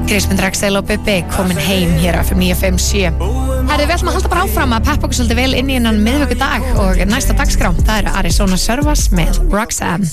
Kristmund Raxel og Bubbi komin heim hér á FM 957. Herðu, við ætlum að halda bara áfram að peppa okkur svolítið vel inn í innan miðvikudag og næsta dagskrá, það eru Arizona Servas með Roxanne.